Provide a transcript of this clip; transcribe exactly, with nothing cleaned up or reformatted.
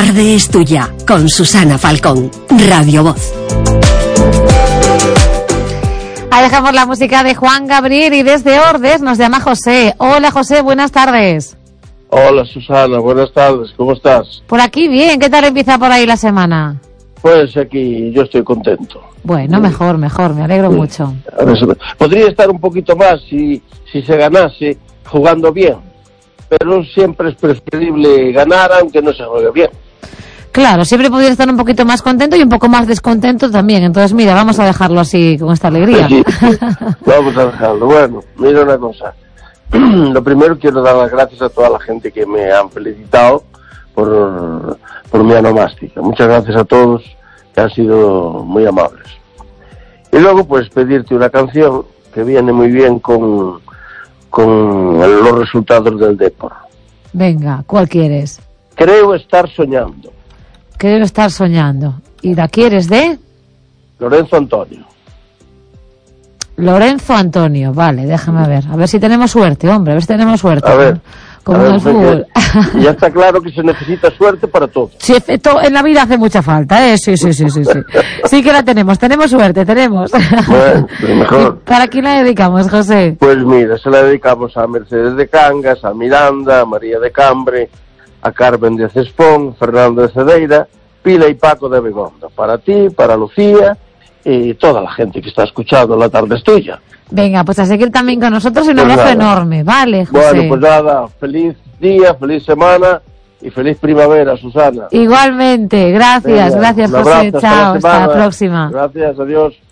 tarde es tuya, con Susana Falcón, Radio Voz. Ahí dejamos la música de Juan Gabriel y desde Ordes nos llama José. Hola José, buenas tardes. Hola Susana, buenas tardes, ¿cómo estás? Por aquí bien, ¿qué tal empieza por ahí la semana? Pues aquí yo estoy contento. Bueno, sí. mejor, mejor, me alegro sí. mucho. Podría estar un poquito más si, si se ganase jugando bien, pero siempre es preferible ganar aunque no se juegue bien. Claro, siempre podría estar un poquito más contento y un poco más descontento también. Entonces, mira, vamos a dejarlo así, con esta alegría. Sí, vamos a dejarlo. Bueno, mira una cosa. Lo primero, quiero dar las gracias a toda la gente que me han felicitado por, por mi onomástica. Muchas gracias a todos, que han sido muy amables. Y luego, pues, pedirte una canción que viene muy bien con, con los resultados del Depor. Venga, ¿cuál quieres? Creo estar soñando. Creo estar soñando. ¿Y la quieres de? Lorenzo Antonio. Lorenzo Antonio, vale, déjame ver. A ver si tenemos suerte, hombre, a ver si tenemos suerte. A ver. Como a ver, en el fútbol. Ya está claro que se necesita suerte para todo. Sí, en la vida hace mucha falta, ¿eh? Sí, sí, sí, sí, sí. Sí que la tenemos, tenemos suerte, tenemos. Bueno, pues mejor. ¿Para quién la dedicamos, José? Pues mira, se la dedicamos a Mercedes de Cangas, a Miranda, a María de Cambre, a Carmen de Cespón, Fernando de Cedeira, Pila y Paco de Begondo. Para ti, para Lucía y toda la gente que está escuchando La Tarde es Tuya. Venga, pues a seguir también con nosotros y un pues abrazo nada. enorme, ¿vale, José? Bueno, pues nada, feliz día, feliz semana y feliz primavera, Susana. Igualmente, gracias, Venga, gracias, José, abrazo, chao, hasta la, hasta la próxima. Gracias, adiós.